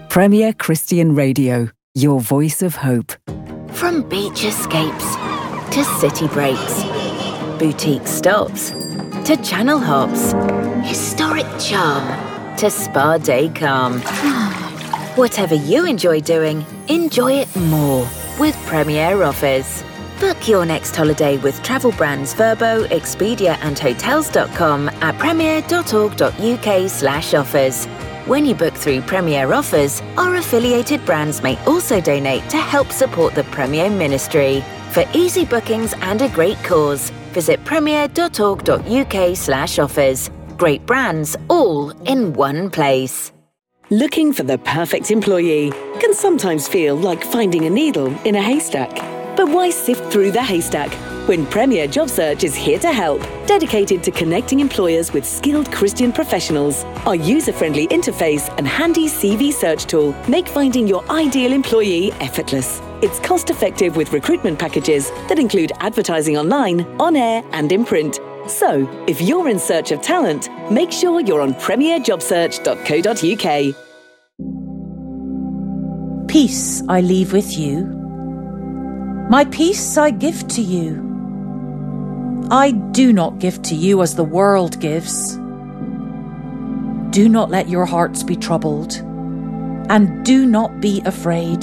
Premier Christian Radio, your voice of hope. From beach escapes to city breaks, boutique stops to channel hops, historic charm to spa day calm. Whatever you enjoy doing, enjoy it more with Premier Offers. Book your next holiday with travel brands Vrbo, Expedia and Hotels.com at premier.org.uk/offers. When you book through Premier Offers, our affiliated brands may also donate to help support the Premier Ministry. For easy bookings and a great cause, visit premier.org.uk/offers. Great brands all in one place. Looking for the perfect employee can sometimes feel like finding a needle in a haystack. But why sift through the haystack when Premier Job Search is here to help, dedicated to connecting employers with skilled Christian professionals? Our user-friendly interface and handy CV search tool make finding your ideal employee effortless. It's cost-effective with recruitment packages that include advertising online, on air and in print. So, if you're in search of talent, make sure you're on premierjobsearch.co.uk. Peace I leave with you. My peace I give to you. I do not give to you as the world gives. Do not let your hearts be troubled, and do not be afraid.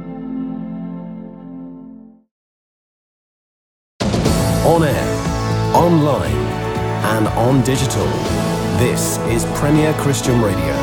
On air, online, and on digital. This is Premier Christian Radio.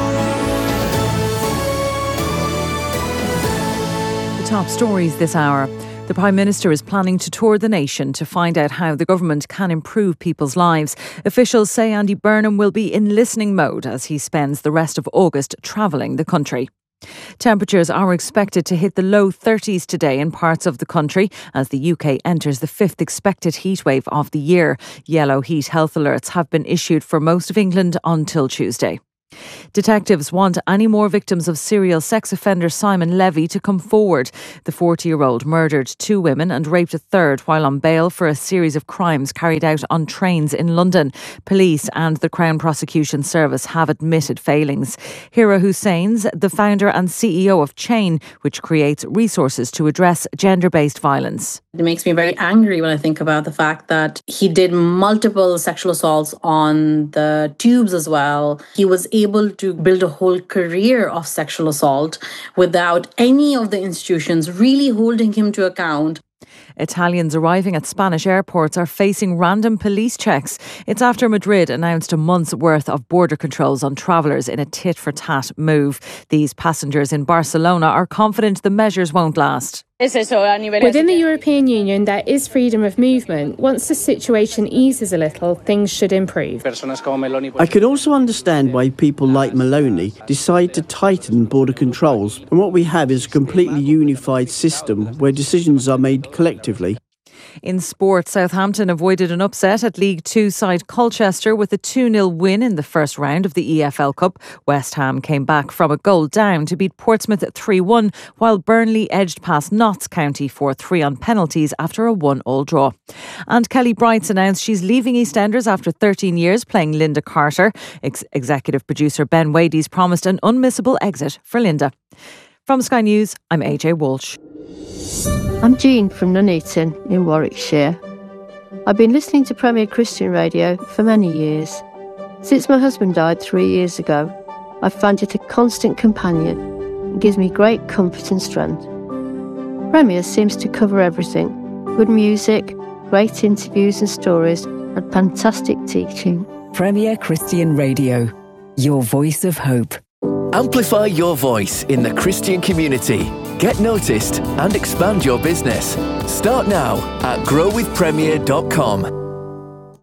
The top stories this hour. The Prime Minister is planning to tour the nation to find out how the government can improve people's lives. Officials say Andy Burnham will be in listening mode as he spends the rest of August travelling the country. Temperatures are expected to hit the low 30s today in parts of the country as the UK enters the fifth expected heatwave of the year. Yellow heat health alerts have been issued for most of England until Tuesday. Detectives want any more victims of serial sex offender Simon Levy to come forward. The 40-year-old murdered 2 women and raped a third while on bail for a series of crimes carried out on trains in London. Police and the Crown Prosecution Service have admitted failings. Hira Hussein's the founder and CEO of Chain, which creates resources to address gender-based violence. It makes me very angry when I think about the fact that he did multiple sexual assaults on the tubes as well. He was able to build a whole career of sexual assault without any of the institutions really holding him to account. Italians arriving at Spanish airports are facing random police checks. It's after Madrid announced a month's worth of border controls on travellers in a tit-for-tat move. These passengers in Barcelona are confident the measures won't last. Within the European Union, there is freedom of movement. Once the situation eases a little, things should improve. I can also understand why people like Meloni decide to tighten border controls. And what we have is a completely unified system where decisions are made collectively. In sport, Southampton avoided an upset at League Two side Colchester with a 2-0 win in the first round of the EFL Cup. West Ham came back from a goal down to beat Portsmouth 3-1, while Burnley edged past Notts County 4-3 on penalties after a 1-1 draw. And Kelly Brights announced she's leaving EastEnders after 13 years playing Linda Carter. Executive producer Ben Wades promised an unmissable exit for Linda. From Sky News, I'm AJ Walsh. I'm Jean from Nuneaton in Warwickshire. I've been listening to Premier Christian Radio for many years. Since my husband died 3 years ago, I've found it a constant companion and gives me great comfort and strength. Premier seems to cover everything: good music, great interviews and stories, and fantastic teaching. Premier Christian Radio, your voice of hope. Amplify your voice in the Christian community. Get noticed and expand your business. Start now at growwithpremier.com.